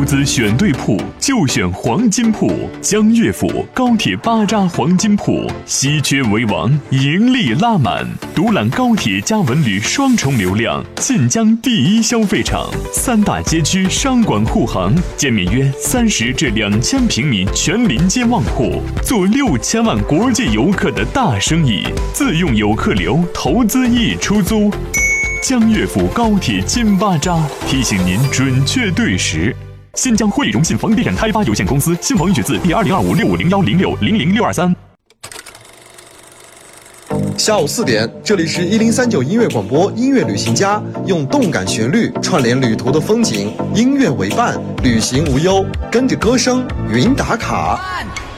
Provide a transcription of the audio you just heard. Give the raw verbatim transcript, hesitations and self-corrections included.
资选对铺，就选黄金铺。江悦府高铁巴扎黄金铺，稀缺为王，盈利拉满。独揽高铁加文旅双重流量，晋江第一消费场，三大街区商管护航，建面约三十至两千平米全临街旺铺，做六千万国际游客的大生意，自用游客流，投资易出租。江悦府高铁金巴扎提醒您准确对时。新疆汇荣信房地产开发有限公司，新房预取自第二零二五六五零幺零六零零六二三。 下午四点，这里是一零三九音乐广播，音乐旅行家用动感旋律串联旅途的风景，音乐为伴，旅行无忧，跟着歌声云打卡。